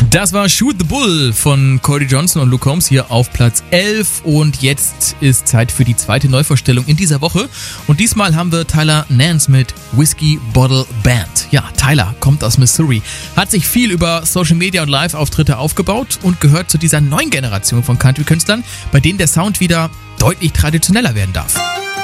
Das war Shoot the Bull von Cody Johnson und Luke Combs hier auf Platz 11 und jetzt ist Zeit für die zweite Neuvorstellung in dieser Woche und diesmal haben wir Tyler Nance mit Whiskey Bottle Band. Ja, Tyler kommt aus Missouri, hat sich viel über Social Media und Live-Auftritte aufgebaut und gehört zu dieser neuen Generation von Country-Künstlern, bei denen der Sound wieder deutlich traditioneller werden darf.